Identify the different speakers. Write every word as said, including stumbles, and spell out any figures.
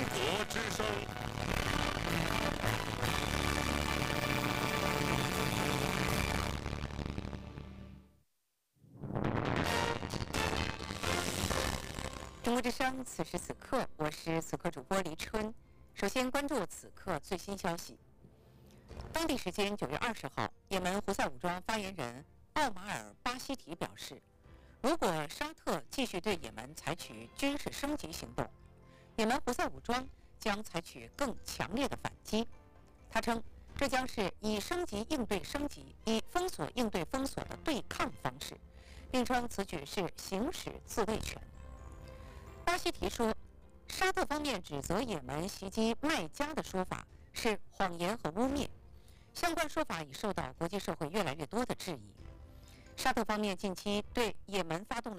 Speaker 1: 国之声。
Speaker 2: 中国之声，此时此刻，我是此刻主播黎春。首先关注此刻最新消息。当地时间九月二十号，也门胡塞武装发言人奥马尔·巴希提表示，如果沙特继续对也门采取军事升级行动，也门胡塞武装将采取更强烈的反击。他称，这将是以升级应对升级、以封锁应对封锁的对抗方式，并称此举是行使自卫权。巴希提说，沙特方面指责也门袭击麦加的说法是谎言和污蔑，相关说法已受到国际社会越来越多的质疑。沙特方面近期对也门发动了